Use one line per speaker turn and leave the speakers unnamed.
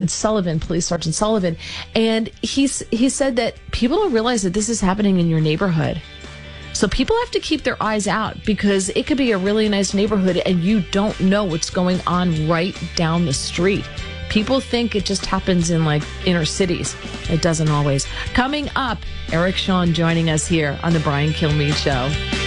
Sullivan, Police Sergeant Sullivan, and he said that people don't realize that this is happening in your neighborhood. So people have to keep their eyes out because it could be a really nice neighborhood and you don't know what's going on right down the street. People think it just happens in like inner cities. It doesn't always. Coming up, Eric Shawn joining us here on the Brian Kilmeade Show.